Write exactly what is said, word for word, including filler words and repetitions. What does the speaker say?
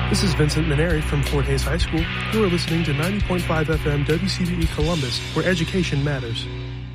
This is Vincent Maneri from Fort Hays High School. You are listening to ninety point five F M W C B E Columbus, where education matters.